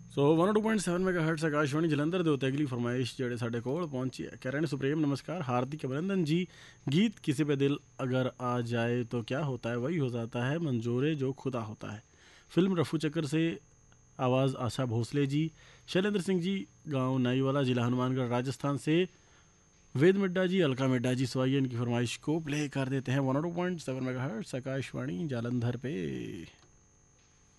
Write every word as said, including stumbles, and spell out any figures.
ਸੋ one oh two point seven megahertz Akashvani Jalandhar ਦੇ ਉੱਤੇ ਅਗਲੀ ਫਰਮਾਇਸ਼ ਜਿਹੜੇ ਸਾਡੇ ਕੋਲ ਪਹੁੰਚੀ ਹੈ ਕਹਿ ਰਹੇ ਨੇ सुप्रेम नमस्कार हार्दिक अभिनंदन जी गीत किसी पे दिल अगर आ जाए तो क्या होता है वही हो जाता है मंजूरे जो खुदा होता है फिल्म रफू चक्कर से आवाज़ आशा भोसले जी शैलेंद्र सिंह जी गांव नाईवाला जिला हनुमानगढ़ राजस्थान से वेद मिड्डा जी अलका मिड्डा जी सो आइए इनकी फरमाइश को प्ले कर देते हैं one oh two point seven megahertz Akashvani Jalandhar पे।